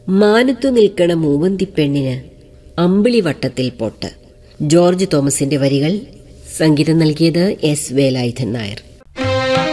മാനത്തു നിൽക്കണ മൂവന്തിപ്പെണ്ണിന് അമ്പിളിവട്ടത്തിൽ പൊട്ട്. ജോർജ് തോമസിന്റെ വരികൾ. സംഗീതം നൽകിയത് എസ് വേലായുധൻ നായർ.